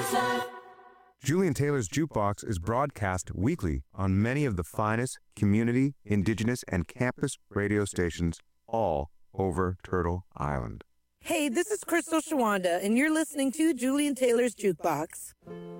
Julian Taylor's Jukebox is broadcast weekly on many of the finest community, indigenous, and campus radio stations all over Turtle Island. Hey, this is Crystal Shawanda, and you're listening to Julian Taylor's Jukebox.